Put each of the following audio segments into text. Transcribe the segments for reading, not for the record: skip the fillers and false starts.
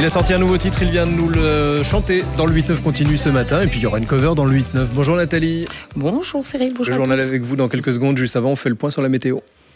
Il a sorti un nouveau titre, il vient de nous le chanter dans le 8-9 continue ce matin. Et puis il y aura une cover dans le 8-9. Bonjour Nathalie. Bonjour Cyril, bonjour. Le journal avec vous dans quelques secondes. Juste avant, on fait le point sur la météo.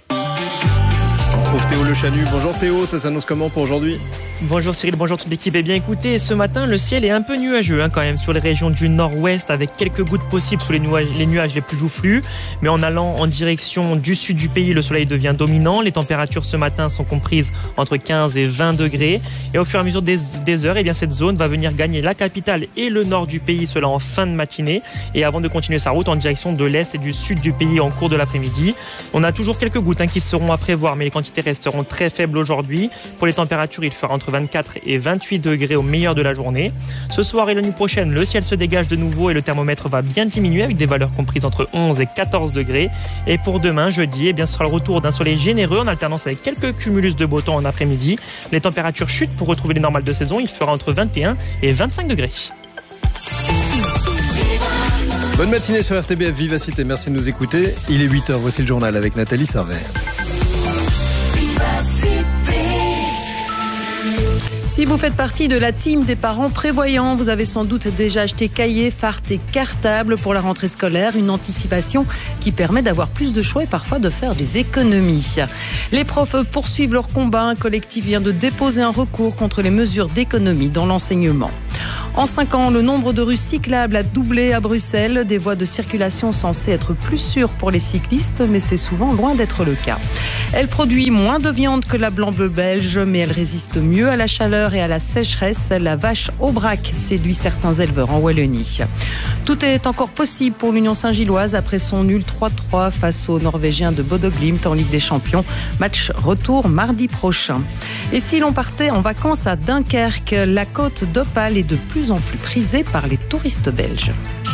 On retrouve Théo Le Chanu. Bonjour Théo, ça s'annonce comment pour aujourd'hui ? Bonjour Cyril, bonjour toute l'équipe. Eh bien écoutez, ce matin le ciel est un peu nuageux quand même sur les régions du nord-ouest avec quelques gouttes possibles sous les nuages les plus joufflus. Mais en allant en direction du sud du pays, le soleil devient dominant. Les températures ce matin sont comprises entre 15 et 20 degrés. Et au fur et à mesure des heures, eh bien, cette zone va venir gagner la capitale et le nord du pays, cela en fin de matinée. Et avant de continuer sa route en direction de l'est et du sud du pays en cours de l'après-midi. On a toujours quelques gouttes qui seront à prévoir, mais les quantités resteront très faibles aujourd'hui. Pour les températures, il fera entre 24 et 28 degrés au meilleur de la journée. Ce soir et la nuit prochaine, le ciel se dégage de nouveau et le thermomètre va bien diminuer avec des valeurs comprises entre 11 et 14 degrés. Et pour demain, jeudi, eh bien, ce sera le retour d'un soleil généreux en alternance avec quelques cumulus de beau temps en après-midi. Les températures chutent pour retrouver les normales de saison. Il fera entre 21 et 25 degrés. Bonne matinée sur RTBF Vivacité, merci de nous écouter. Il est 8h, voici le journal avec Nathalie Servet. Si vous faites partie de la team des parents prévoyants, vous avez sans doute déjà acheté cahiers, fardes et cartables pour la rentrée scolaire, une anticipation qui permet d'avoir plus de choix et parfois de faire des économies. Les profs poursuivent leur combat. Un collectif vient de déposer un recours contre les mesures d'économie dans l'enseignement. En 5 ans, le nombre de rues cyclables a doublé à Bruxelles. Des voies de circulation censées être plus sûres pour les cyclistes, mais c'est souvent loin d'être le cas. Elle produit moins de viande que la blanc-bleu belge, mais elle résiste mieux à la chaleur et à la sécheresse. La vache Aubrac séduit certains éleveurs en Wallonie. Tout est encore possible pour l'Union Saint-Gilloise après son nul 3-3 face aux Norvégiens de Bodø Glimt en Ligue des Champions. Match retour mardi prochain. Et si l'on partait en vacances à Dunkerque, la côte d'Opale est de plus en plus prisée par les touristes belges.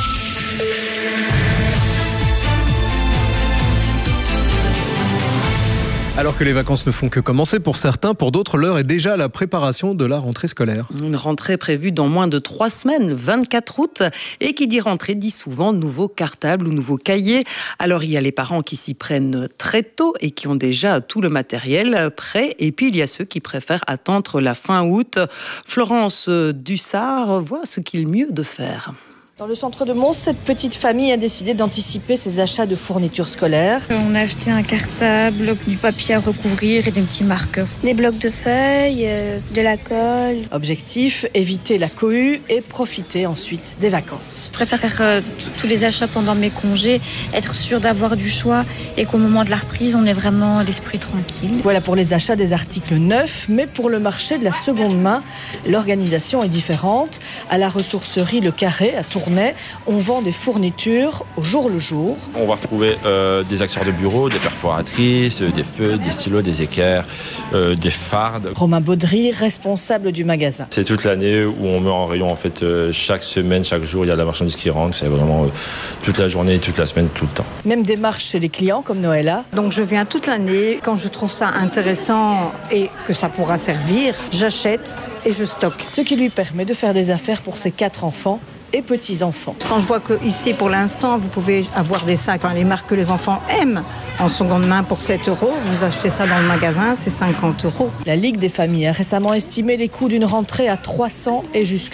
Alors que les vacances ne font que commencer pour certains, pour d'autres, l'heure est déjà à la préparation de la rentrée scolaire. Une rentrée prévue dans moins de 3 semaines, 24 août. Et qui dit rentrée dit souvent nouveau cartable ou nouveau cahier. Alors il y a les parents qui s'y prennent très tôt et qui ont déjà tout le matériel prêt. Et puis il y a ceux qui préfèrent attendre la fin août. Florence Dussard voit ce qu'il est mieux de faire. Dans le centre de Mons, cette petite famille a décidé d'anticiper ses achats de fournitures scolaires. On a acheté un cartable, du papier à recouvrir et des petits marqueurs. Des blocs de feuilles, de la colle. Objectif, éviter la cohue et profiter ensuite des vacances. Je préfère faire tous les achats pendant mes congés, être sûr d'avoir du choix et qu'au moment de la reprise, on ait vraiment l'esprit tranquille. Voilà pour les achats des articles neufs, mais pour le marché de la seconde main, l'organisation est différente. À la ressourcerie Le Carré, à Tournai, on vend des fournitures au jour le jour. On va retrouver des accessoires de bureau, des perforatrices, des feuilles, des stylos, des équerres, des fardes. Romain Baudry, responsable du magasin. C'est toute l'année où on met en rayon en fait chaque semaine, chaque jour, il y a de la marchandise qui rentre. C'est vraiment toute la journée, toute la semaine, tout le temps. Même démarche chez les clients comme Noëlla. Donc je viens toute l'année. Quand je trouve ça intéressant et que ça pourra servir, j'achète et je stocke. Ce qui lui permet de faire des affaires pour ses 4 enfants et petits-enfants. Quand je vois qu'ici, pour l'instant, vous pouvez avoir des sacs, les marques que les enfants aiment, en seconde main pour 7 €, vous achetez ça dans le magasin, c'est 50 €. La Ligue des familles a récemment estimé les coûts d'une rentrée à 300 et jusque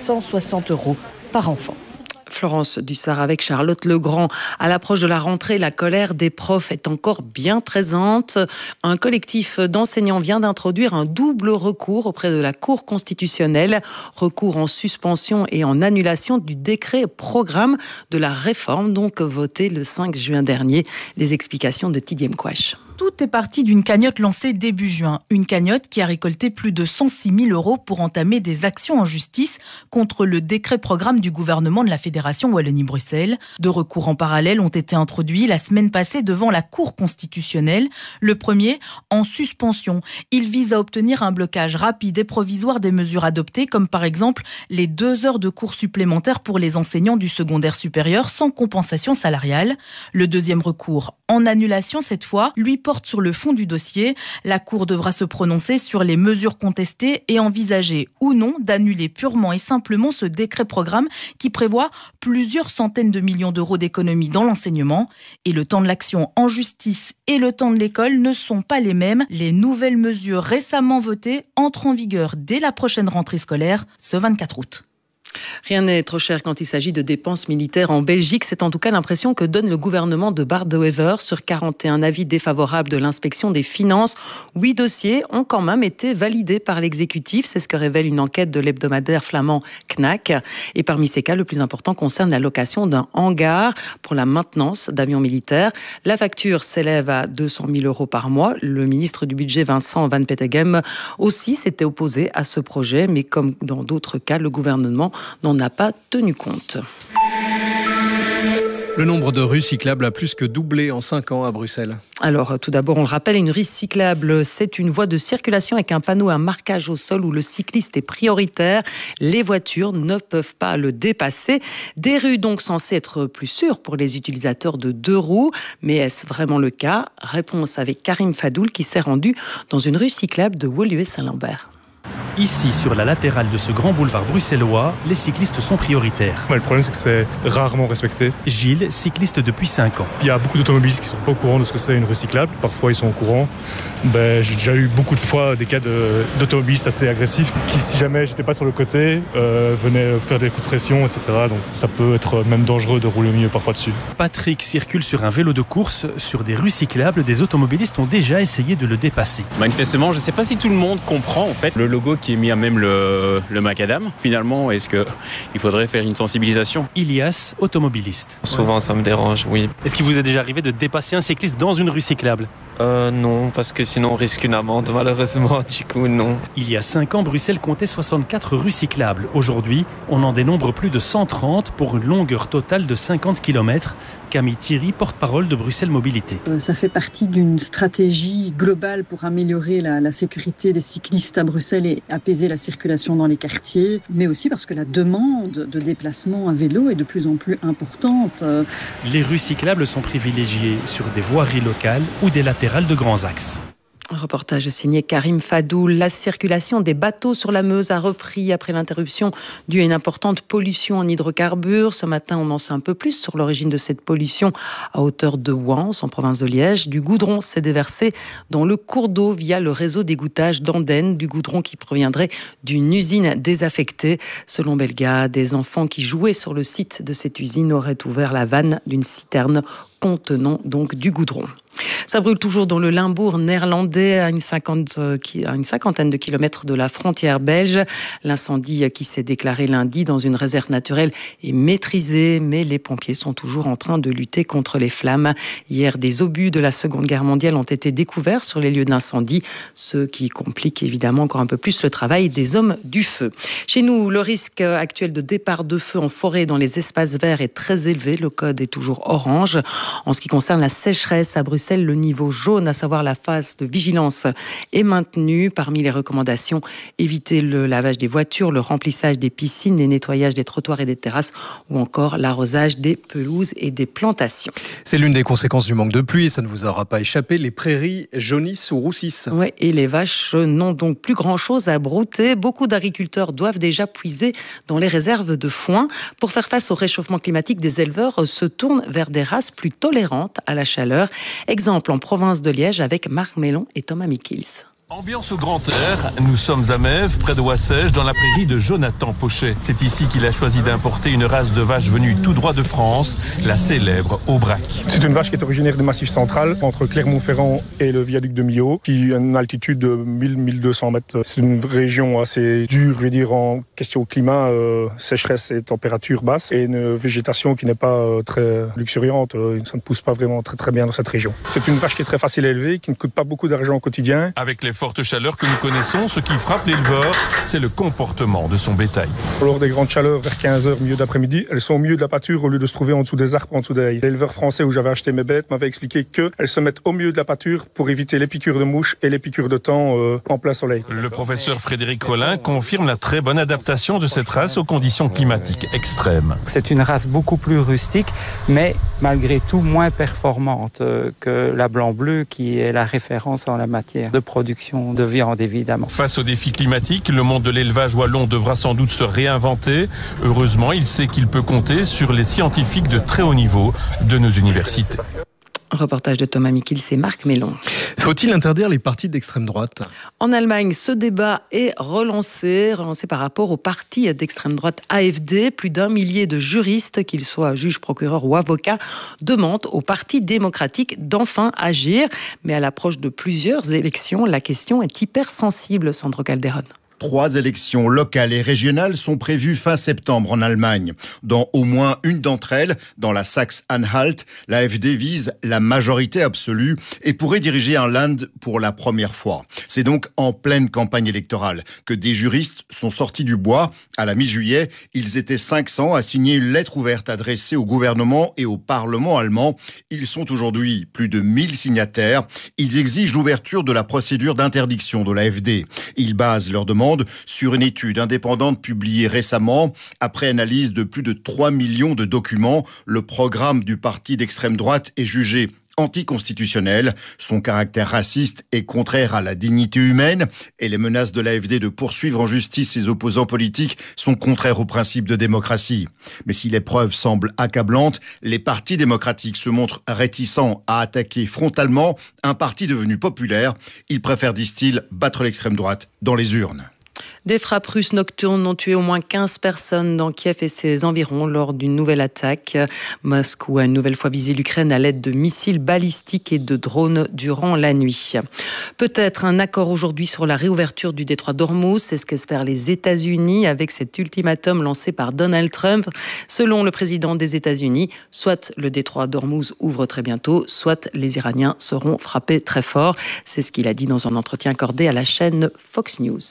1160 € par enfant. Florence Dussard avec Charlotte Legrand. À l'approche de la rentrée, la colère des profs est encore bien présente. Un collectif d'enseignants vient d'introduire un double recours auprès de la Cour constitutionnelle. Recours en suspension et en annulation du décret programme de la réforme, donc voté le 5 juin dernier. Les explications de Tidiam Kouache. Tout est parti d'une cagnotte lancée début juin. Une cagnotte qui a récolté plus de 106 000 € pour entamer des actions en justice contre le décret-programme du gouvernement de la Fédération Wallonie-Bruxelles. 2 recours en parallèle ont été introduits la semaine passée devant la Cour constitutionnelle. Le premier, en suspension. Il vise à obtenir un blocage rapide et provisoire des mesures adoptées, comme par exemple les 2 heures de cours supplémentaires pour les enseignants du secondaire supérieur sans compensation salariale. Le deuxième recours, en annulation cette fois, lui porte sur le fond du dossier. La Cour devra se prononcer sur les mesures contestées et envisager ou non d'annuler purement et simplement ce décret-programme qui prévoit plusieurs centaines de millions d'euros d'économies dans l'enseignement. Et le temps de l'action en justice et le temps de l'école ne sont pas les mêmes. Les nouvelles mesures récemment votées entrent en vigueur dès la prochaine rentrée scolaire, ce 24 août. Rien n'est trop cher quand il s'agit de dépenses militaires en Belgique. C'est en tout cas l'impression que donne le gouvernement de Bart De Wever. Sur 41 avis défavorables de l'inspection des finances, 8 dossiers ont quand même été validés par l'exécutif. C'est ce que révèle une enquête de l'hebdomadaire flamand Knack. Et parmi ces cas, le plus important concerne la location d'un hangar pour la maintenance d'avions militaires. La facture s'élève à 200 000 euros par mois. Le ministre du budget Vincent Van Petegem aussi s'était opposé à ce projet, mais comme dans d'autres cas, le gouvernement n'en a pas tenu compte. Le nombre de rues cyclables a plus que doublé en 5 ans à Bruxelles. Alors, tout d'abord, on le rappelle, une rue cyclable, c'est une voie de circulation avec un panneau, un marquage au sol où le cycliste est prioritaire. Les voitures ne peuvent pas le dépasser. Des rues donc censées être plus sûres pour les utilisateurs de 2 roues. Mais est-ce vraiment le cas ? Réponse avec Karim Fadoul qui s'est rendu dans une rue cyclable de Woluwe-Saint-Lambert. Ici, sur la latérale de ce grand boulevard bruxellois, les cyclistes sont prioritaires. Le problème, c'est que c'est rarement respecté. Gilles, cycliste depuis 5 ans. Il y a beaucoup d'automobilistes qui ne sont pas au courant de ce que c'est une rue cyclable. Parfois, ils sont au courant. J'ai déjà eu beaucoup de fois des cas d'automobilistes assez agressifs qui, si jamais j'étais pas sur le côté, venaient faire des coups de pression, etc. Donc ça peut être même dangereux de rouler au milieu parfois dessus. Patrick circule sur un vélo de course. Sur des rues cyclables, des automobilistes ont déjà essayé de le dépasser. Manifestement, je ne sais pas si tout le monde comprend en fait le logo qui est mis à même le macadam. Finalement, est-ce qu'il faudrait faire une sensibilisation ? Ilias, automobiliste. Souvent, ça me dérange, oui. Est-ce qu'il vous est déjà arrivé de dépasser un cycliste dans une rue cyclable ? Non, parce que sinon on risque une amende, malheureusement, du coup, non. Il y a 5 ans, Bruxelles comptait 64 rues cyclables. Aujourd'hui, on en dénombre plus de 130 pour une longueur totale de 50 km. Camille Thierry, porte-parole de Bruxelles Mobilité. Ça fait partie d'une stratégie globale pour améliorer la sécurité des cyclistes à Bruxelles et apaiser la circulation dans les quartiers, mais aussi parce que la demande de déplacement à vélo est de plus en plus importante. Les rues cyclables sont privilégiées sur des voiries locales ou des latérales de grands axes. Un reportage signé Karim Fadoul. La circulation des bateaux sur la Meuse a repris après l'interruption due à une importante pollution en hydrocarbures. Ce matin, on en sait un peu plus sur l'origine de cette pollution à hauteur de Wans, en province de Liège. Du goudron s'est déversé dans le cours d'eau via le réseau d'égouttage d'Andenne, du goudron qui proviendrait d'une usine désaffectée. Selon Belga, des enfants qui jouaient sur le site de cette usine auraient ouvert la vanne d'une citerne contenant donc du goudron. Ça brûle toujours dans le Limbourg néerlandais, à une cinquantaine de kilomètres de la frontière belge. L'incendie qui s'est déclaré lundi dans une réserve naturelle est maîtrisé, mais les pompiers sont toujours en train de lutter contre les flammes. Hier, des obus de la Seconde Guerre mondiale ont été découverts sur les lieux d'incendie, ce qui complique évidemment encore un peu plus le travail des hommes du feu. Chez nous, le risque actuel de départ de feu en forêt dans les espaces verts est très élevé. Le code est toujours orange. En ce qui concerne la sécheresse à Bruxelles, le niveau jaune, à savoir la phase de vigilance, est maintenu. Parmi les recommandations, éviter le lavage des voitures, le remplissage des piscines, les nettoyages des trottoirs et des terrasses ou encore l'arrosage des pelouses et des plantations. C'est l'une des conséquences du manque de pluie et ça ne vous aura pas échappé. Les prairies jaunissent ou roussissent. Ouais, et les vaches n'ont donc plus grand-chose à brouter. Beaucoup d'agriculteurs doivent déjà puiser dans les réserves de foin. Pour faire face au réchauffement climatique, des éleveurs se tournent vers des races plus tolérantes à la chaleur. Exemple en province de Liège avec Marc Mélon et Thomas Mikils. Ambiance au grand air, nous sommes à Mèves, près de Wassège, dans la prairie de Jonathan Pochet. C'est ici qu'il a choisi d'importer une race de vache venue tout droit de France, la célèbre Aubrac. C'est une vache qui est originaire du Massif central, entre Clermont-Ferrand et le viaduc de Millau, qui a une altitude de 1000-1200 mètres. C'est une région assez dure, je veux dire, en question climat, sécheresse et température basse, et une végétation qui n'est pas très luxuriante. Ça ne pousse pas vraiment très bien dans cette région. C'est une vache qui est très facile à élever, qui ne coûte pas beaucoup d'argent au quotidien. Avec les fortes chaleurs que nous connaissons, ce qui frappe l'éleveur, c'est le comportement de son bétail. Lors des grandes chaleurs, vers 15h, milieu d'après-midi, elles sont au milieu de la pâture au lieu de se trouver en dessous des arbres, en dessous des haies. L'éleveur français où j'avais acheté mes bêtes m'avait expliqué qu'elles se mettent au milieu de la pâture pour éviter les piqûres de mouches et les piqûres de thon en plein soleil. Le professeur Frédéric Rollin confirme la très bonne adaptation de cette race aux conditions climatiques extrêmes. C'est une race beaucoup plus rustique, mais malgré tout moins performante que la blanc-bleu qui est la référence en la matière de production de viande évidemment. Face aux défis climatiques, le monde de l'élevage wallon devra sans doute se réinventer. Heureusement, il sait qu'il peut compter sur les scientifiques de très haut niveau de nos universités. Reportage de Thomas Mikils et Marc Mélon. Faut-il interdire les partis d'extrême droite ? En Allemagne, ce débat est relancé par rapport au parti d'extrême droite AfD. Plus d'1 millier de juristes, qu'ils soient juges, procureurs ou avocats, demandent au Parti démocratique d'enfin agir. Mais à l'approche de plusieurs élections, la question est hypersensible, Sandro Calderon. 3 élections locales et régionales sont prévues fin septembre en Allemagne. Dans au moins une d'entre elles, dans la Saxe-Anhalt, l'AfD vise la majorité absolue et pourrait diriger un Land pour la première fois. C'est donc en pleine campagne électorale que des juristes sont sortis du bois. À la mi-juillet, ils étaient 500 à signer une lettre ouverte adressée au gouvernement et au Parlement allemand. Ils sont aujourd'hui plus de 1000 signataires. Ils exigent l'ouverture de la procédure d'interdiction de l'AfD. Ils basent leur demande sur une étude indépendante publiée récemment. Après analyse de plus de 3 millions de documents, le programme du parti d'extrême droite est jugé anticonstitutionnel. Son caractère raciste est contraire à la dignité humaine et les menaces de l'AfD de poursuivre en justice ses opposants politiques sont contraires aux principes de démocratie. Mais si les preuves semblent accablantes, les partis démocratiques se montrent réticents à attaquer frontalement un parti devenu populaire. Ils préfèrent, disent-ils, battre l'extrême droite dans les urnes. Des frappes russes nocturnes ont tué au moins 15 personnes dans Kiev et ses environs lors d'une nouvelle attaque. Moscou a une nouvelle fois visé l'Ukraine à l'aide de missiles balistiques et de drones durant la nuit. Peut-être un accord aujourd'hui sur la réouverture du détroit d'Ormuz, c'est ce qu'espèrent les États-Unis avec cet ultimatum lancé par Donald Trump. Selon le président des États-Unis, soit le détroit d'Ormuz ouvre très bientôt, soit les Iraniens seront frappés très fort. C'est ce qu'il a dit dans un entretien accordé à la chaîne Fox News.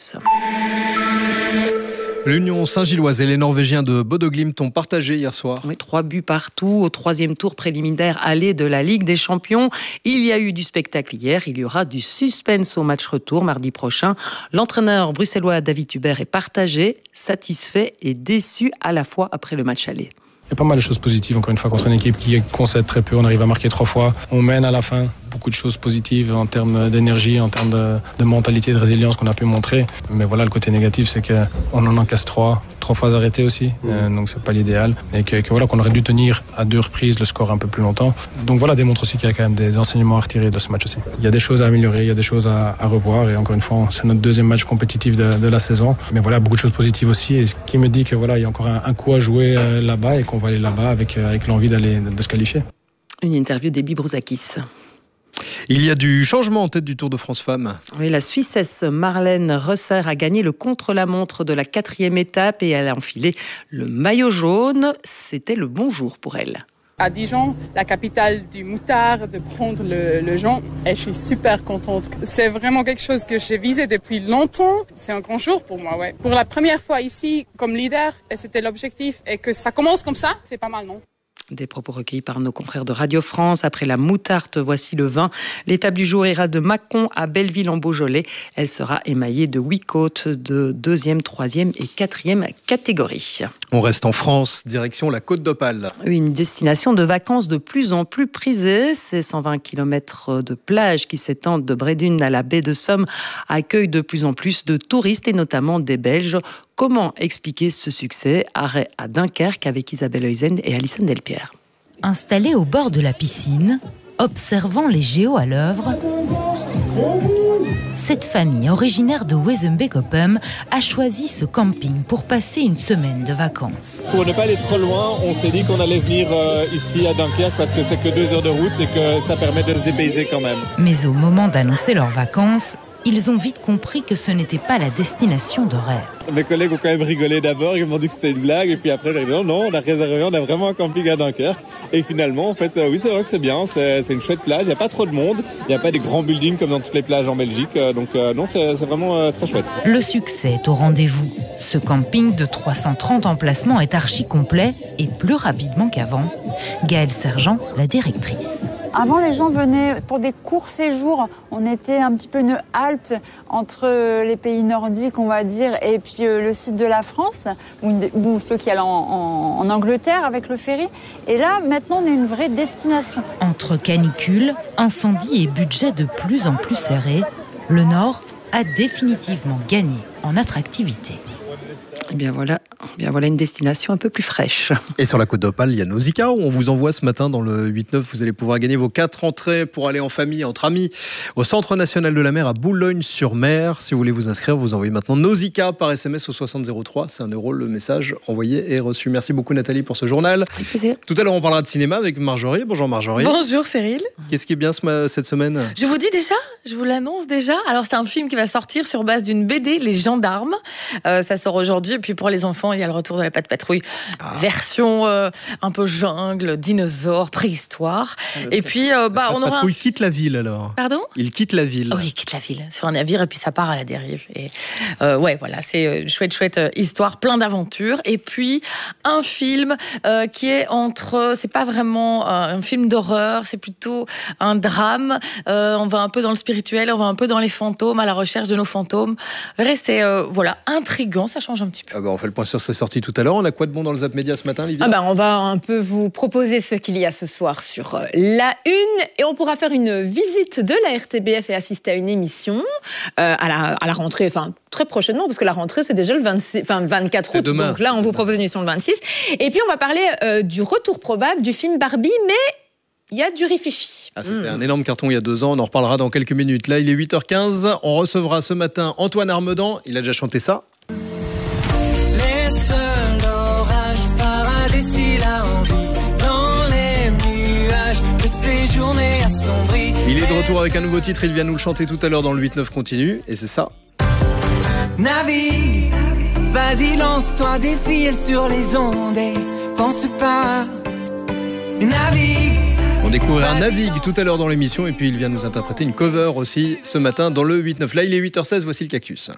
L'Union Saint-Gilloise et les Norvégiens de Bodø Glimt ont partagé hier soir. Oui, 3 buts partout au 3e tour préliminaire aller de la Ligue des Champions. Il y a eu du spectacle hier, il y aura du suspense au match retour mardi prochain. L'entraîneur bruxellois David Hubert est partagé, satisfait et déçu à la fois après le match aller. Il y a pas mal de choses positives, encore une fois, contre une équipe qui concède très peu. On arrive à marquer 3 fois. On mène à la fin. Beaucoup de choses positives en termes d'énergie, en termes de mentalité, de résilience qu'on a pu montrer. Mais voilà, le côté négatif, c'est qu'on en encaisse 3 fois arrêtés aussi. Donc c'est pas l'idéal. Et voilà, qu'on aurait dû tenir à 2 reprises le score un peu plus longtemps. Donc voilà, démontre aussi qu'il y a quand même des enseignements à retirer de ce match aussi. Il y a des choses à améliorer, il y a des choses à revoir. Et encore une fois, c'est notre 2e match compétitif de la saison. Mais voilà, beaucoup de choses positives aussi. Et ce qui me dit que voilà, il y a encore un coup à jouer là-bas et qu'on va aller là-bas avec l'envie de se qualifier. Une interview d'Ebi Brouzakis. Il y a du changement en tête du Tour de France Femmes. Oui, la Suissesse Marlène Rosser a gagné le contre-la-montre de la 4e étape et elle a enfilé le maillot jaune. C'était le bon jour pour elle. À Dijon, la capitale du moutard, de prendre le jaune. Et je suis super contente. C'est vraiment quelque chose que j'ai visé depuis longtemps. C'est un grand jour pour moi, ouais. Pour la première fois ici, comme leader, et c'était l'objectif. Et que ça commence comme ça, c'est pas mal, non ? Des propos recueillis par nos confrères de Radio France. Après la moutarde, voici le vin. L'étape du jour ira de Mâcon à Belleville-en-Beaujolais. Elle sera émaillée de 8 côtes de 2e, 3e et 4e catégorie. On reste en France, direction la Côte d'Opale. Une destination de vacances de plus en plus prisée. Ces 120 km de plage qui s'étendent de Brédune à la baie de Somme accueillent de plus en plus de touristes et notamment des Belges. Comment expliquer ce succès ? Arrêt à Dunkerque avec Isabelle Heusen et Alison Delpierre. Installée au bord de la piscine, observant les géos à l'œuvre, cette famille originaire de Wezenbeek-Oppem a choisi ce camping pour passer une semaine de vacances. Pour ne pas aller trop loin, on s'est dit qu'on allait venir ici à Dunkerque parce que c'est que 2 heures de route et que ça permet de se dépayser quand même. Mais au moment d'annoncer leurs vacances, Ils ont vite compris que ce n'était pas la destination de rêve. Mes collègues ont quand même rigolé d'abord, ils m'ont dit que c'était une blague, et puis après j'ai dit non, on a réservé, on a vraiment un camping à Dunkerque. Et finalement, en fait, oui, c'est vrai que c'est bien, c'est une chouette plage, il n'y a pas trop de monde, il n'y a pas des grands buildings comme dans toutes les plages en Belgique, donc non, c'est vraiment très chouette. Le succès est au rendez-vous. Ce camping de 330 emplacements est archi complet et plus rapidement qu'avant. Gaëlle Sergent, la directrice. Avant, les gens venaient pour des courts séjours. On était un petit peu une halte entre les pays nordiques, on va dire, et puis le sud de la France, ou ceux qui allaient en Angleterre avec le ferry. Et là, maintenant, on est une vraie destination. Entre canicule, incendie et budget de plus en plus serré, le Nord a définitivement gagné en attractivité. Eh bien voilà une destination un peu plus fraîche. Et sur la Côte d'Opale, il y a Nausicaa où on vous envoie ce matin dans le 8-9. Vous allez pouvoir gagner vos 4 entrées pour aller en famille, entre amis, au Centre National de la Mer à Boulogne-sur-Mer. Si vous voulez vous inscrire, vous envoyez maintenant Nausicaa par SMS au 6003. C'est €1 le message envoyé et reçu. Merci beaucoup Nathalie pour ce journal. Avec plaisir. Tout à l'heure, on parlera de cinéma avec Marjorie. Bonjour Marjorie. Bonjour Cyril. Qu'est-ce qui est bien cette semaine ? Je vous dis déjà, je vous l'annonce déjà. Alors c'est un film qui va sortir sur base d'une BD, Les Gendarmes. Ça sort aujourd'hui. Et puis pour les enfants, il y a le retour de la Patte Patrouille. Version un peu jungle, dinosaure, préhistoire. Et puis on aura... Patrouille quitte la ville alors. Pardon ? Il quitte la ville. Oui, il quitte la ville sur un navire et puis ça part à la dérive. Et ouais, voilà, c'est une chouette histoire, plein d'aventures. Et puis un film qui est c'est pas vraiment un film d'horreur, c'est plutôt un drame. On va un peu dans le spirituel, on va un peu dans les fantômes, à la recherche de nos fantômes. C'est intriguant, ça change un petit peu. On fait le point sur ses sorties tout à l'heure. On a quoi de bon dans le Zap Média ce matin, Livia ? On va un peu vous proposer ce qu'il y a ce soir sur la Une. Et on pourra faire une visite de la RTBF et assister à une émission à la rentrée, très prochainement, parce que la rentrée, c'est déjà le 24 août. Demain. Donc là, on vous propose une émission le 26. Et puis, on va parler du retour probable du film Barbie, mais il y a du rififi. C'était un énorme carton il y a 2 ans, on en reparlera dans quelques minutes. Là, il est 8h15, on recevra ce matin Antoine Armedan, il a déjà chanté ça. Il est de retour avec un nouveau titre, il vient nous le chanter tout à l'heure dans le 8-9 continu, et c'est ça. Navigue, vas-y lance-toi, défile sur les ondes et pense pas. Navigue. On découvrira Navigue tout à l'heure dans l'émission, et puis il vient nous interpréter une cover aussi ce matin dans le 8-9. Là, il est 8h16, voici le Cactus.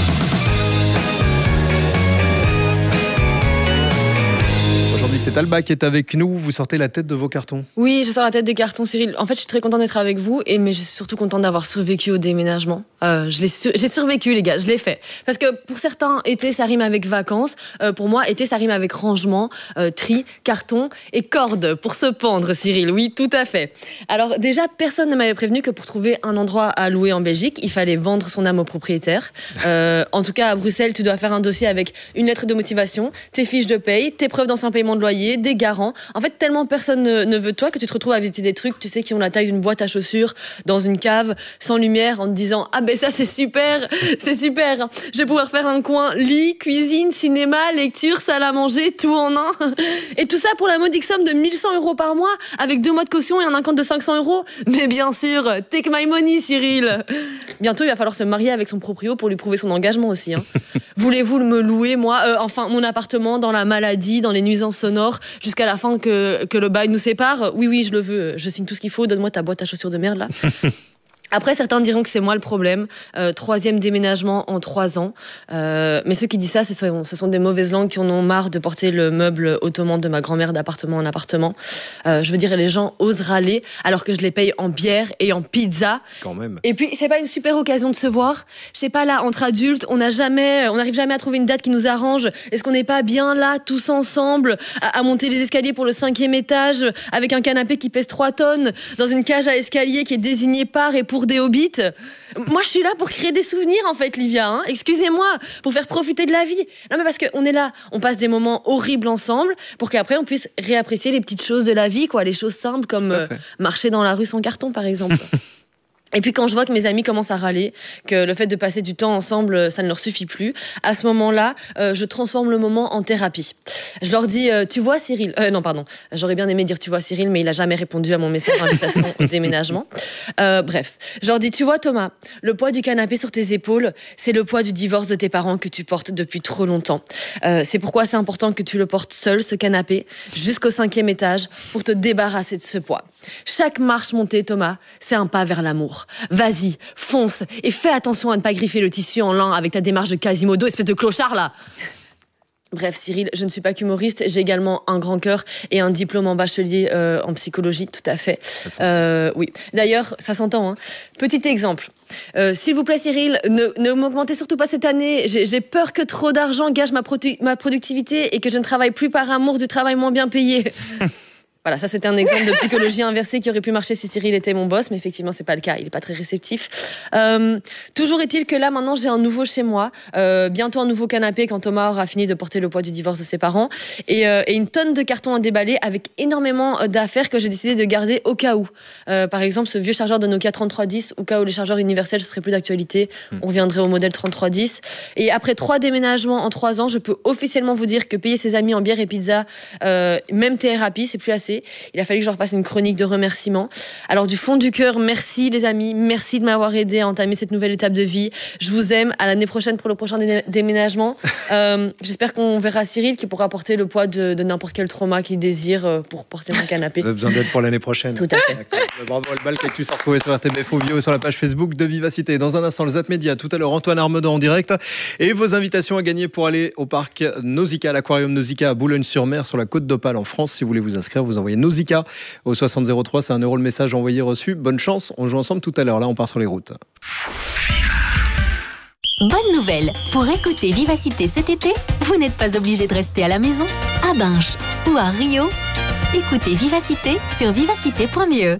Aujourd'hui, c'est Alba qui est avec nous. Vous sortez la tête de vos cartons. Oui, je sors la tête des cartons, Cyril. En fait, je suis très contente d'être avec vous, mais je suis surtout contente d'avoir survécu au déménagement. J'ai survécu, les gars, je l'ai fait. Parce que pour certains, été, ça rime avec vacances. Pour moi, été, ça rime avec rangement, tri, carton et corde pour se pendre, Cyril. Oui, tout à fait. Alors déjà, personne ne m'avait prévenu que pour trouver un endroit à louer en Belgique, il fallait vendre son âme au propriétaire. En tout cas, à Bruxelles, tu dois faire un dossier avec une lettre de motivation, tes fiches de paye, tes preuves d'ancien paiement de loyer, des garants. En fait, tellement personne ne veut de toi que tu te retrouves à visiter des trucs, tu sais, qui ont la taille d'une boîte à chaussures dans une cave, sans lumière, en te disant « Ah ben ça, c'est super. Je vais pouvoir faire un coin lit, cuisine, cinéma, lecture, salle à manger, tout en un. » Et tout ça pour la modique somme de 1100 € par mois, avec 2 mois de caution et un acompte de 500 €. Mais bien sûr, take my money, Cyril. Bientôt, il va falloir se marier avec son proprio pour lui prouver son engagement aussi. Voulez-vous me louer, moi, mon appartement dans la maladie, dans les nuisances sonores, jusqu'à la fin que le bail nous sépare? Oui, je le veux. Je signe tout ce qu'il faut. Donne-moi ta boîte à chaussures de merde, là. Après, certains diront que c'est moi le problème. 3e déménagement en 3 ans. Mais ceux qui disent ça, ce sont des mauvaises langues qui en ont marre de porter le meuble ottoman de ma grand-mère d'appartement en appartement. Je veux dire, les gens osent râler alors que je les paye en bière et en pizza. Quand même. Et puis, c'est pas une super occasion de se voir. Je sais pas, là, entre adultes, on n'arrive jamais à trouver une date qui nous arrange. Est-ce qu'on n'est pas bien là, tous ensemble, à monter les escaliers pour le 5e étage, avec un canapé qui pèse 3 tonnes, dans une cage à escalier qui est désignée par et pour des hobbits? Moi, je suis là pour créer des souvenirs, en fait, Livia. Excusez-moi, pour faire profiter de la vie. Non, mais parce qu'on est là, on passe des moments horribles ensemble, pour qu'après, on puisse réapprécier les petites choses de la vie, quoi, les choses simples comme marcher dans la rue sans carton, par exemple. Et puis quand je vois que mes amis commencent à râler, que le fait de passer du temps ensemble, ça ne leur suffit plus, à ce moment-là, je transforme le moment en thérapie. Je leur dis, tu vois Cyril... non, pardon, j'aurais bien aimé dire tu vois Cyril, mais il n'a jamais répondu à mon message d'invitation au déménagement. Bref, je leur dis, tu vois Thomas, le poids du canapé sur tes épaules, c'est le poids du divorce de tes parents que tu portes depuis trop longtemps. C'est pourquoi c'est important que tu le portes seul, ce canapé, jusqu'au 5e étage, pour te débarrasser de ce poids. Chaque marche montée, Thomas, c'est un pas vers l'amour. Vas-y, fonce et fais attention à ne pas griffer le tissu en lin avec ta démarche de Quasimodo, espèce de clochard là. Bref, Cyril, je ne suis pas qu'humoriste, j'ai également un grand cœur et un diplôme en bachelier en psychologie, tout à fait. Oui. D'ailleurs, ça s'entend. Hein. Petit exemple. S'il vous plaît, Cyril, ne m'augmentez surtout pas cette année. J'ai peur que trop d'argent gâche ma productivité et que je ne travaille plus par amour du travail moins bien payé. Voilà, ça c'était un exemple de psychologie inversée qui aurait pu marcher si Cyril était mon boss, mais effectivement c'est pas le cas, il est pas très réceptif. Toujours est-il que là maintenant j'ai un nouveau chez moi, bientôt un nouveau canapé quand Thomas aura fini de porter le poids du divorce de ses parents, et une tonne de cartons à déballer avec énormément d'affaires que j'ai décidé de garder au cas où. Par exemple ce vieux chargeur de Nokia 3310, au cas où les chargeurs universels ne seraient plus d'actualité, on reviendrait au modèle 3310. Et après 3 déménagements en 3 ans, je peux officiellement vous dire que payer ses amis en bière et pizza, même thérapie, c'est plus assez. Il a fallu que je refasse une chronique de remerciements. Alors du fond du cœur, merci les amis, merci de m'avoir aidé à entamer cette nouvelle étape de vie. Je vous aime, à l'année prochaine pour le prochain déménagement. J'espère qu'on verra Cyril qui pourra porter le poids de n'importe quel trauma qu'il désire pour porter mon canapé. Vous avez besoin d'aide pour l'année prochaine. Tout à fait. Bravo Alba, que tu s'est retrouvé sur RTBF Ovio et sur la page Facebook de Vivacité. Dans un instant, les Zap Média. Tout à l'heure, Antoine Armedan en direct. Et vos invitations à gagner pour aller au parc Nausicaa, à l'aquarium Nausicaa à Boulogne-sur-Mer, sur la côte d'Opale en France. Si vous voulez vous inscrire, vous envoyez Nausicaa au 6003, c'est 1 € le message envoyé reçu. Bonne chance, on joue ensemble tout à l'heure. Là, on part sur les routes. Bonne nouvelle, pour écouter Vivacité cet été, vous n'êtes pas obligé de rester à la maison. À Binche ou à Rio, écoutez Vivacité sur vivacité.me.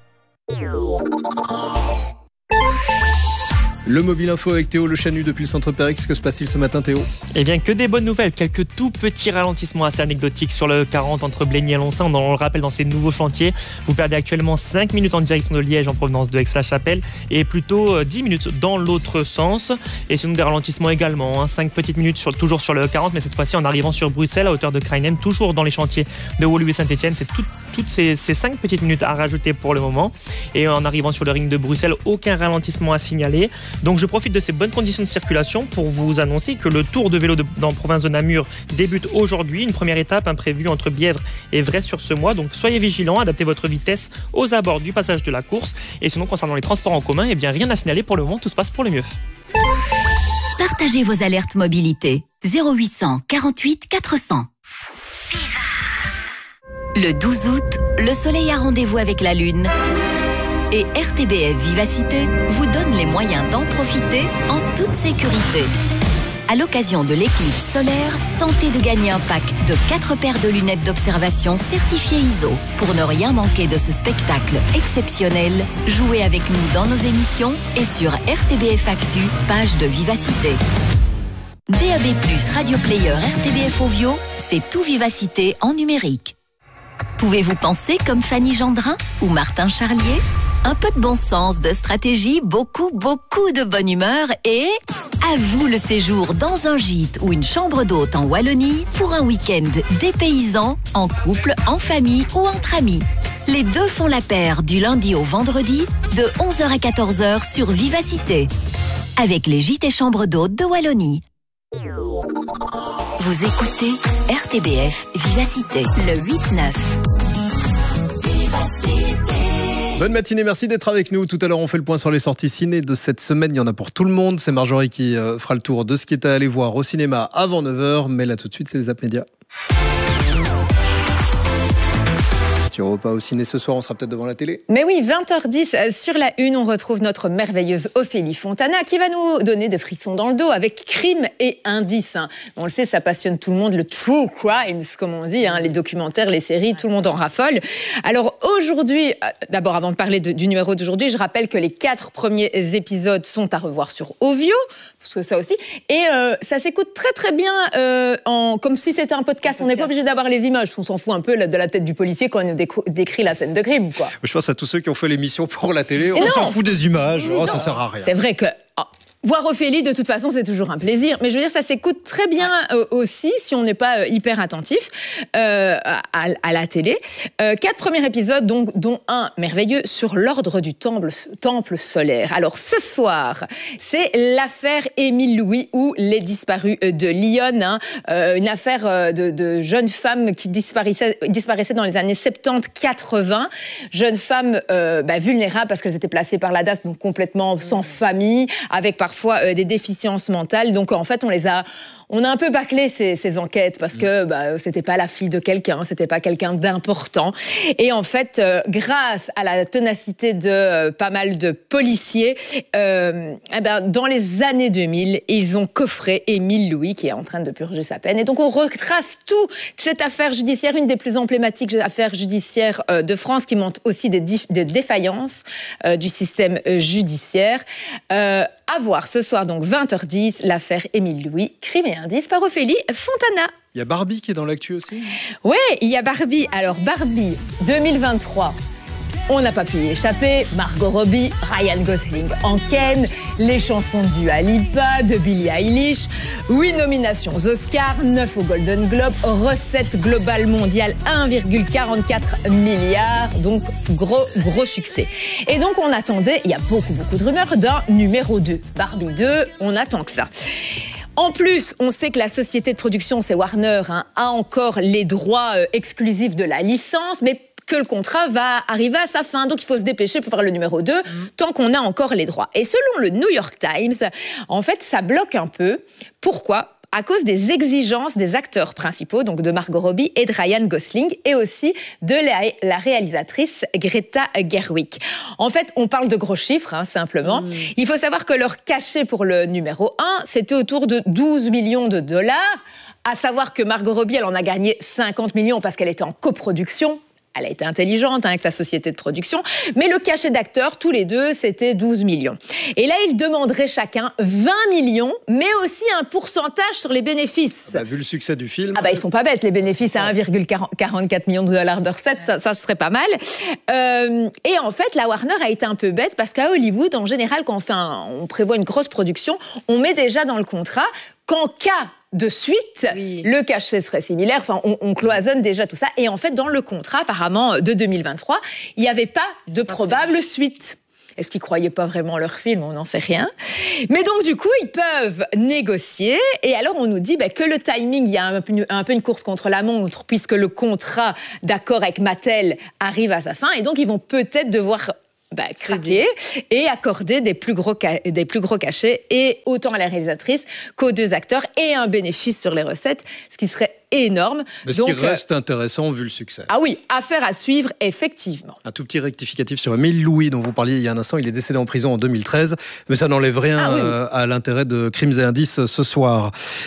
Le Mobile Info avec Théo Le Chanu depuis le centre Périx. Que se passe-t-il ce matin, Théo ? Eh bien, que des bonnes nouvelles. Quelques tout petits ralentissements assez anecdotiques sur le 40 entre Blény et Lonsin. On le rappelle, dans ces nouveaux chantiers, vous perdez actuellement 5 minutes en direction de Liège en provenance de Aix-la-Chapelle et plutôt 10 minutes dans l'autre sens. Et sinon, des ralentissements également. 5 petites minutes toujours sur le 40, mais cette fois-ci en arrivant sur Bruxelles à hauteur de Kruinen, toujours dans les chantiers de Woluwe et Saint-Etienne. C'est toutes ces 5 petites minutes à rajouter pour le moment. Et en arrivant sur le ring de Bruxelles, aucun ralentissement à signaler. Donc je profite de ces bonnes conditions de circulation pour vous annoncer que le tour de vélo dans la province de Namur débute aujourd'hui. Une première étape imprévue entre Bièvre et Vresse sur ce mois. Donc soyez vigilants, adaptez votre vitesse aux abords du passage de la course. Et sinon, concernant les transports en commun, eh bien rien à signaler pour le moment, tout se passe pour le mieux. Partagez vos alertes mobilité. 0800 48 400. Le 12 août, le soleil a rendez-vous avec la lune. Et RTBF Vivacité vous donne les moyens d'en profiter en toute sécurité. À l'occasion de l'éclipse solaire, tentez de gagner un pack de 4 paires de lunettes d'observation certifiées ISO. Pour ne rien manquer de ce spectacle exceptionnel, jouez avec nous dans nos émissions et sur RTBF Actu, page de Vivacité. DAB+, Radio Player RTBF Ovio, c'est tout Vivacité en numérique. Pouvez-vous penser comme Fanny Gendrin ou Martin Charlier ? Un peu de bon sens, de stratégie, beaucoup de bonne humeur et à vous le séjour dans un gîte ou une chambre d'hôte en Wallonie pour un week-end dépaysant, en couple, en famille ou entre amis. Les deux font la paire du lundi au vendredi de 11h à 14h sur Vivacité. Avec les gîtes et chambres d'hôtes de Wallonie. Vous écoutez RTBF Vivacité, le 8-9. Bonne matinée, merci d'être avec nous. Tout à l'heure, on fait le point sur les sorties ciné de cette semaine. Il y en a pour tout le monde. C'est Marjorie qui fera le tour de ce qui est à aller voir au cinéma avant 9h. Mais là, tout de suite, c'est les Zap Média. Sur Europa au ciné ce soir, on sera peut-être devant la télé. Mais oui, 20h10 sur la une, on retrouve notre merveilleuse Ophélie Fontana qui va nous donner des frissons dans le dos avec crime et indices. On le sait, ça passionne tout le monde, le true crimes, comme on dit, les documentaires, les séries, tout le monde en raffole. Alors aujourd'hui, d'abord avant de parler du numéro d'aujourd'hui, je rappelle que les 4 premiers épisodes sont à revoir sur Ovio. parce que ça aussi. Et ça s'écoute très très bien, comme si c'était un podcast. On n'est pas obligé d'avoir les images, on s'en fout un peu de la tête du policier quand il décrit la scène de crime, quoi. Je pense à tous ceux qui ont fait l'émission pour la télé, on s'en fout des images, ça sert à rien. C'est vrai que... voir Ophélie, de toute façon, c'est toujours un plaisir. Mais je veux dire, ça s'écoute très bien aussi, si on n'est pas hyper attentif à la télé. 4 premiers épisodes, donc, dont un merveilleux sur l'ordre du temple solaire. Alors, ce soir, c'est l'affaire Émile Louis ou les disparus de Lyon. Hein. Une affaire de jeunes femmes qui disparaissaient dans les années 70-80. Jeunes femmes vulnérables parce qu'elles étaient placées par la DAS, donc complètement sans famille, avec parfois des déficiences mentales. Donc en fait, on a un peu bâclé ces enquêtes parce que c'était pas la fille de quelqu'un, c'était pas quelqu'un d'important. Et en fait, grâce à la ténacité de pas mal de policiers, dans les années 2000, ils ont coffré Émile Louis qui est en train de purger sa peine. Et donc on retrace toute cette affaire judiciaire, une des plus emblématiques affaires judiciaires de France, qui montre aussi des défaillances du système judiciaire. À voir ce soir, donc 20h10, l'affaire Émile Louis, crime et indice par Ophélie Fontana. Il y a Barbie qui est dans l'actu aussi. Ouais, il y a Barbie. Alors Barbie 2023. On n'a pas pu y échapper. Margot Robbie, Ryan Gosling en Ken, les chansons de Dua Lipa, de Billie Eilish, 8 nominations aux Oscars, 9 au Golden Globe, recette globale mondiale 1,44 milliard, donc gros succès. Et donc on attendait, il y a beaucoup de rumeurs d'un numéro 2. Barbie 2, on attend que ça. En plus, on sait que la société de production, c'est Warner, a encore les droits exclusifs de la licence, mais que le contrat va arriver à sa fin. Donc, il faut se dépêcher pour faire le numéro 2, tant qu'on a encore les droits. Et selon le New York Times, en fait, ça bloque un peu. Pourquoi ? À cause des exigences des acteurs principaux, donc de Margot Robbie et de Ryan Gosling, et aussi de la réalisatrice Greta Gerwig. En fait, on parle de gros chiffres, simplement. Il faut savoir que leur cachet pour le numéro 1, c'était autour de 12 millions de dollars. À savoir que Margot Robbie, elle en a gagné 50 millions parce qu'elle était en coproduction. Elle a été intelligente avec sa société de production. Mais le cachet d'acteurs, tous les deux, c'était 12 millions. Et là, ils demanderaient chacun 20 millions, mais aussi un pourcentage sur les bénéfices. Vu le succès du film... ils sont pas bêtes, les bénéfices à 1,44 millions de dollars de recettes, ça serait pas mal. Et en fait, la Warner a été un peu bête parce qu'à Hollywood, en général, quand on prévoit une grosse production, on met déjà dans le contrat qu'en cas de suite, le cachet serait similaire. Enfin, on cloisonne déjà tout ça. Et en fait, dans le contrat, apparemment, de 2023, il n'y avait pas de probable suite. Est-ce qu'ils ne croyaient pas vraiment leur film ? On n'en sait rien. Mais donc, du coup, ils peuvent négocier. Et alors, on nous dit que le timing, il y a un peu une course contre la montre, puisque le contrat d'accord avec Mattel arrive à sa fin. Et donc, ils vont peut-être devoir... craquer et accorder des plus gros cachets, et autant à la réalisatrice qu'aux deux acteurs, et un bénéfice sur les recettes, ce qui serait énorme. Mais ce qui reste intéressant vu le succès. Ah oui, affaire à suivre, effectivement. Un tout petit rectificatif sur Émile Louis, dont vous parliez il y a un instant. Il est décédé en prison en 2013, mais ça n'enlève rien à l'intérêt de Crimes et Indices ce soir.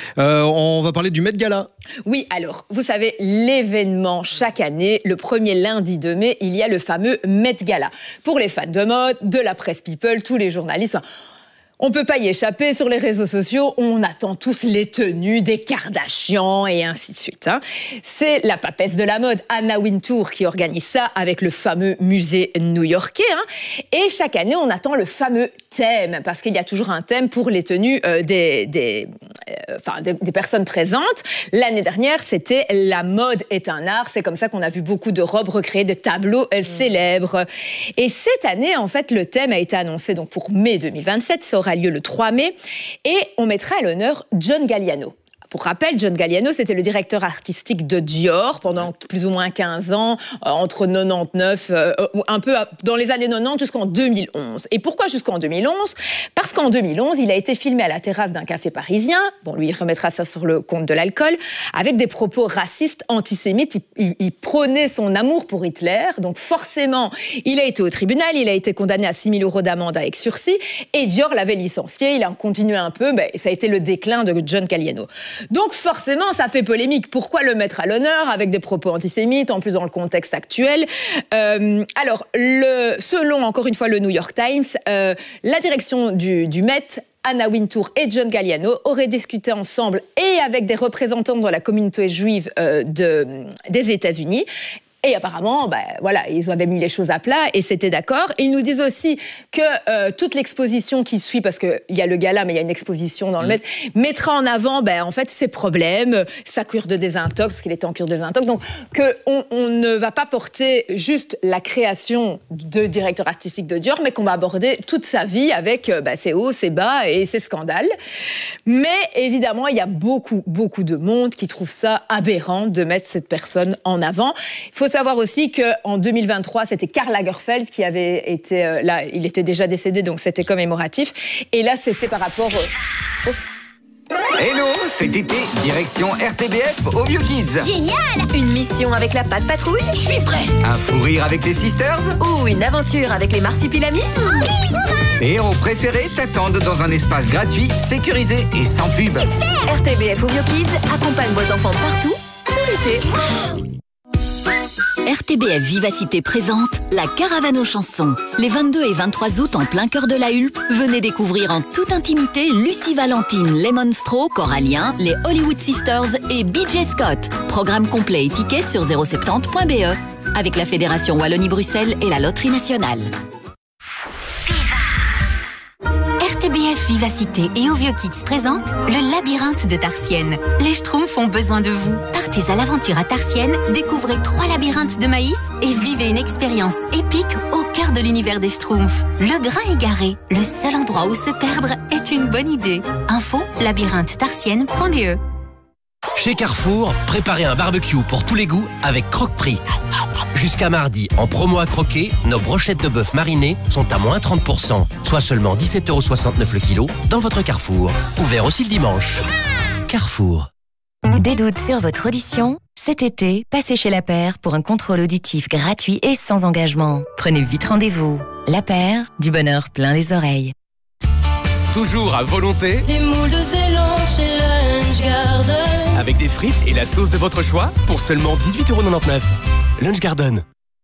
On va parler du Met Gala. Oui, alors, vous savez, l'événement chaque année, le premier lundi de mai, il y a le fameux Met Gala. Pour les fans de mode, de la presse people, tous les journalistes... On ne peut pas y échapper, sur les réseaux sociaux, on attend tous les tenues des Kardashians et ainsi de suite. C'est la papesse de la mode, Anna Wintour, qui organise ça avec le fameux musée new-yorkais. Et chaque année, on attend le fameux thème, parce qu'il y a toujours un thème pour les tenues des personnes présentes. L'année dernière, c'était « La mode est un art ». C'est comme ça qu'on a vu beaucoup de robes recréer, de tableaux célèbres. Et cette année, en fait, le thème a été annoncé donc pour mai 2027. Ça aura lieu le 3 mai. Et on mettra à l'honneur John Galliano. Pour rappel, John Galliano, c'était le directeur artistique de Dior pendant plus ou moins 15 ans, entre 99, un peu dans les années 90 jusqu'en 2011. Et pourquoi jusqu'en 2011 ? Parce qu'en 2011, il a été filmé à la terrasse d'un café parisien, bon, lui, il remettra ça sur le compte de l'alcool, avec des propos racistes, antisémites. Il prônait son amour pour Hitler, donc forcément, il a été au tribunal, il a été condamné à 6 000 € d'amende avec sursis, et Dior l'avait licencié, il a continué un peu, ça a été le déclin de John Galliano. Donc forcément, ça fait polémique. Pourquoi le mettre à l'honneur avec des propos antisémites, en plus dans le contexte actuel ? Alors, selon encore une fois le New York Times, la direction du Met Anna Wintour et John Galliano auraient discuté ensemble et avec des représentants de la communauté juive des États-Unis. Et apparemment, voilà, ils avaient mis les choses à plat et c'était d'accord. Ils nous disent aussi que toute l'exposition qui suit, parce qu'il y a le gala, mais il y a une exposition dans le Met, mettra en avant, en fait, ses problèmes, sa cure de désintox, parce qu'il était en cure de désintox. Donc, qu'on ne va pas porter juste la création de directeur artistique de Dior, mais qu'on va aborder toute sa vie avec ses hauts, ses bas et ses scandales. Mais évidemment, il y a beaucoup, beaucoup de monde qui trouve ça aberrant de mettre cette personne en avant. Il faut savoir aussi qu'en 2023, c'était Karl Lagerfeld qui avait été là. Il était déjà décédé, donc c'était commémoratif. Et là, c'était par rapport... Hello, cet été, direction RTBF au Vieux Kids. Génial! Une mission avec la Patte Patrouille? Je suis prêt! Un fou rire avec les Sisters? Ou une aventure avec les Marsupilamis? Tes héros préférés t'attendent dans un espace gratuit, sécurisé et sans pub. Super! RTBF au Vieux Kids accompagne vos enfants partout, tout l'été. RTBF Vivacité présente la Caravane aux chansons. Les 22 et 23 août, en plein cœur de la Hulpe, venez découvrir en toute intimité Lucie Valentine, les Monstro, Corallien, les Hollywood Sisters et BJ Scott. Programme complet et tickets sur 070.be avec la Fédération Wallonie-Bruxelles et la Loterie Nationale. RTBF Vivacité et Au Vieux Kids présente le labyrinthe de Tarsienne. Les Schtroumpfs ont besoin de vous. Partez à l'aventure à Tarsienne, découvrez 3 labyrinthes de maïs et vivez une expérience épique au cœur de l'univers des Schtroumpfs. Le Grain égaré, le seul endroit où se perdre est une bonne idée. Info labyrinthe-tarsienne.be. Chez Carrefour, préparez un barbecue pour tous les goûts avec Croque-Prix. Jusqu'à mardi, en promo à croquer, nos brochettes de bœuf marinées sont à moins 30%, soit seulement 17,69 € le kilo dans votre Carrefour. Ouvert aussi le dimanche. Carrefour. Des doutes sur votre audition? Cet été, passez chez La Paire pour un contrôle auditif gratuit et sans engagement. Prenez vite rendez-vous. La Paire, du bonheur plein les oreilles. Toujours à volonté, les moules de Zélande chez Lunch Garden. avec des frites et la sauce de votre choix pour seulement 18,99 €. Lunch Garden.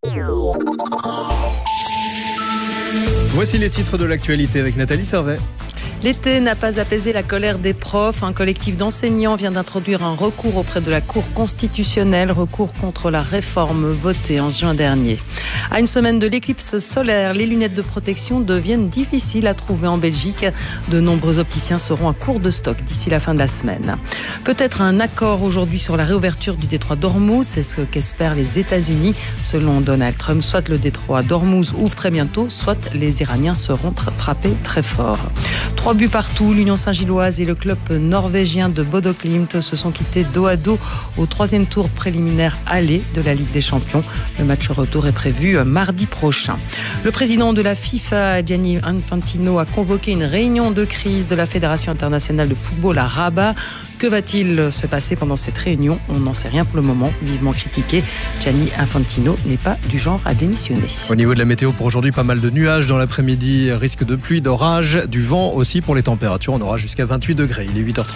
Voici les titres de l'actualité avec Nathalie Servet. L'été n'a pas apaisé la colère des profs. Un collectif d'enseignants vient d'introduire un recours auprès de la Cour constitutionnelle, recours contre la réforme votée en juin dernier. À une semaine de l'éclipse solaire, les lunettes de protection deviennent difficiles à trouver en Belgique. De nombreux opticiens seront à court de stock d'ici la fin de la semaine. Peut-être un accord aujourd'hui sur la réouverture du détroit d'Ormuz, c'est ce qu'espèrent les États-Unis. Selon Donald Trump, soit le détroit d'Ormuz ouvre très bientôt, soit les Iraniens seront frappés très fort. 3 buts partout, l'Union Saint-Gilloise et le club norvégien de Bodo Glimt se sont quittés dos à dos au 3e tour préliminaire aller de la Ligue des Champions. Le match retour est prévu mardi prochain. Le président de la FIFA, Gianni Infantino, a convoqué une réunion de crise de la Fédération internationale de football à Rabat. Que va-t-il se passer pendant cette réunion? On n'en sait rien pour le moment. Vivement critiqué, Gianni Infantino n'est pas du genre à démissionner. Au niveau de la météo pour aujourd'hui, pas mal de nuages dans l'après-midi, risque de pluie, d'orage, du vent aussi pour les températures. On aura jusqu'à 28 degrés. Il est 8h30.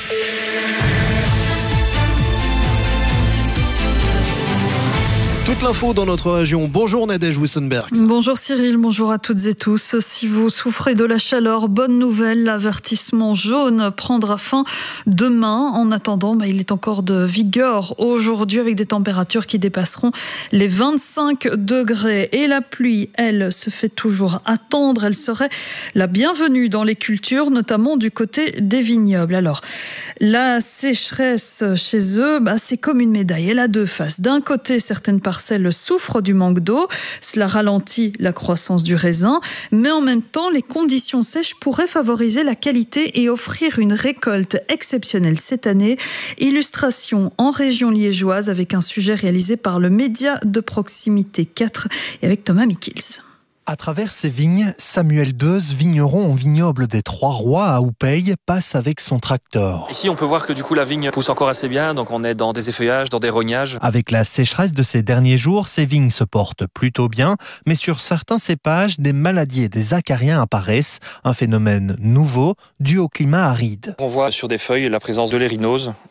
Toute l'info dans notre région. Bonjour Nadège Wissenberg. Bonjour Cyril, bonjour à toutes et tous. Si vous souffrez de la chaleur, bonne nouvelle, l'avertissement jaune prendra fin demain. En attendant, il est encore de vigueur aujourd'hui avec des températures qui dépasseront les 25 degrés. Et la pluie, elle, se fait toujours attendre. Elle serait la bienvenue dans les cultures, notamment du côté des vignobles. Alors, la sécheresse chez eux, c'est comme une médaille. Elle a deux faces. D'un côté, certaines parcelles souffrent du manque d'eau. Cela ralentit la croissance du raisin. Mais en même temps, les conditions sèches pourraient favoriser la qualité et offrir une récolte exceptionnelle cette année. Illustration en région liégeoise avec un sujet réalisé par le média de proximité 4 et avec Thomas Mikils. À travers ces vignes, Samuel Deuze, vigneron au vignoble des Trois-Rois à Houpeille, passe avec son tracteur. Ici, on peut voir que du coup, la vigne pousse encore assez bien. Donc, on est dans des effeuillages, dans des rognages. Avec la sécheresse de ces derniers jours, ces vignes se portent plutôt bien. Mais sur certains cépages, des maladies et des acariens apparaissent. Un phénomène nouveau dû au climat aride. On voit sur des feuilles la présence de l'érinose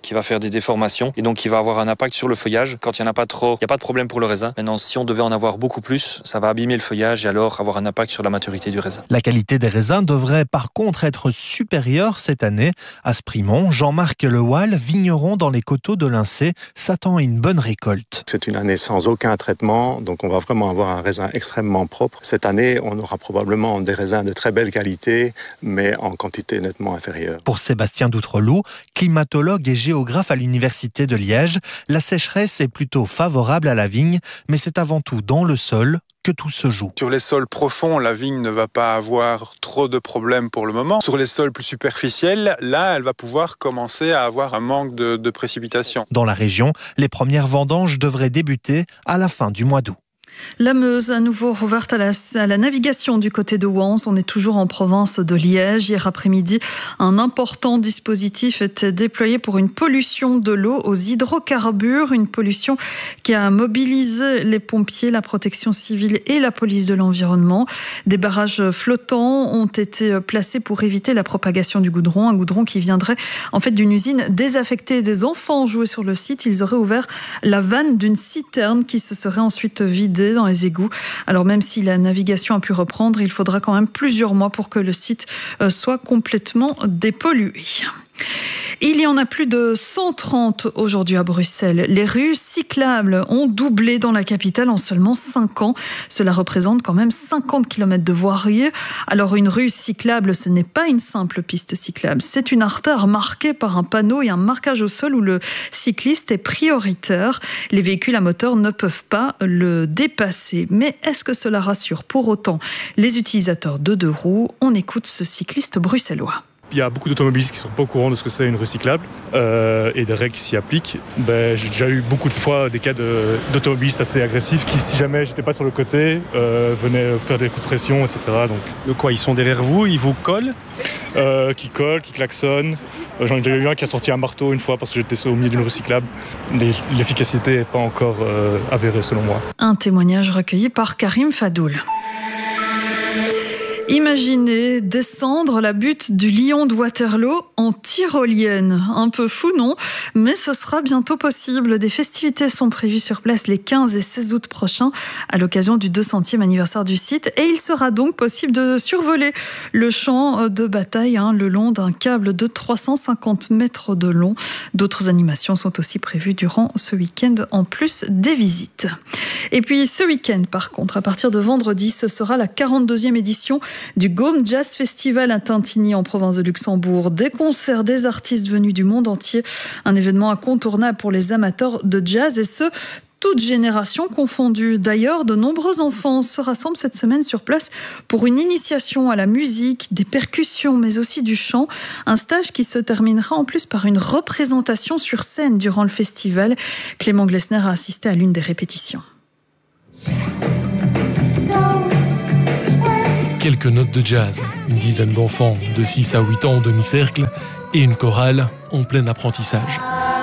qui va faire des déformations et donc qui va avoir un impact sur le feuillage. Quand il n'y en a pas trop, il n'y a pas de problème pour le raisin. Maintenant, si on devait en avoir beaucoup plus, ça va abîmer le feuillage et alors avoir un impact sur la maturité du raisin. La qualité des raisins devrait par contre être supérieure cette année. À Sprimont, Jean-Marc Lewal, vigneron dans les coteaux de Lincé, s'attend à une bonne récolte. C'est une année sans aucun traitement, donc on va vraiment avoir un raisin extrêmement propre. Cette année, on aura probablement des raisins de très belle qualité, mais en quantité nettement inférieure. Pour Sébastien Doutreloup, climatologue et géographe à l'Université de Liège, la sécheresse est plutôt favorable à la vigne, mais c'est avant tout dans le sol que tout se joue. Sur les sols profonds, la vigne ne va pas avoir trop de problèmes pour le moment. Sur les sols plus superficiels, là, elle va pouvoir commencer à avoir un manque de précipitations. Dans la région, les premières vendanges devraient débuter à la fin du mois d'août. La Meuse, à nouveau rouverte à la navigation du côté de Wans. On est toujours en province de Liège. Hier après-midi, un important dispositif était déployé pour une pollution de l'eau aux hydrocarbures. Une pollution qui a mobilisé les pompiers, la protection civile et la police de l'environnement. Des barrages flottants ont été placés pour éviter la propagation du goudron. Un goudron qui viendrait en fait d'une usine désaffectée. Des enfants jouaient sur le site. Ils auraient ouvert la vanne d'une citerne qui se serait ensuite vidée dans les égouts. Alors même si la navigation a pu reprendre, il faudra quand même plusieurs mois pour que le site soit complètement dépollué. Il y en a plus de 130 aujourd'hui à Bruxelles. Les rues cyclables ont doublé dans la capitale en seulement 5 ans. Cela représente quand même 50 km de voirie. Alors une rue cyclable, ce n'est pas une simple piste cyclable. C'est une artère marquée par un panneau et un marquage au sol où le cycliste est prioritaire. Les véhicules à moteur ne peuvent pas le dépasser. Mais est-ce que cela rassure pour autant les utilisateurs de 2 roues? On écoute ce cycliste bruxellois. Il y a beaucoup d'automobilistes qui ne sont pas au courant de ce que c'est une rue cyclable et des règles qui s'y appliquent. J'ai déjà eu beaucoup de fois des cas d'automobilistes assez agressifs qui, si jamais j'étais pas sur le côté, venaient faire des coups de pression, etc. Donc, de quoi ils sont derrière vous, ils vous collent, qui klaxonnent. J'en ai déjà eu un qui a sorti un marteau une fois parce que j'étais au milieu d'une rue cyclable. L'efficacité n'est pas encore avérée selon moi. Un témoignage recueilli par Karim Fadoul. Imaginez descendre la butte du Lion de Waterloo en tyrolienne. Un peu fou, non? Mais ce sera bientôt possible. Des festivités sont prévues sur place les 15 et 16 août prochains à l'occasion du 200e anniversaire du site. Et il sera donc possible de survoler le champ de bataille le long d'un câble de 350 mètres de long. D'autres animations sont aussi prévues durant ce week-end en plus des visites. Et puis ce week-end, par contre, à partir de vendredi, ce sera la 42e édition du Gaume Jazz Festival à Tintigny en province de Luxembourg. Des concerts, des artistes venus du monde entier. Un événement incontournable pour les amateurs de jazz et ce, toutes générations confondues. D'ailleurs, de nombreux enfants se rassemblent cette semaine sur place pour une initiation à la musique, des percussions, mais aussi du chant. Un stage qui se terminera en plus par une représentation sur scène durant le festival. Clément Glessner a assisté à l'une des répétitions. Quelques notes de jazz, une dizaine d'enfants de 6 à 8 ans en demi-cercle et une chorale en plein apprentissage.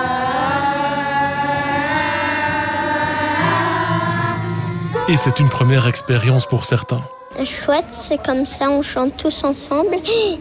Et c'est une première expérience pour certains. Chouette, c'est comme ça, on chante tous ensemble.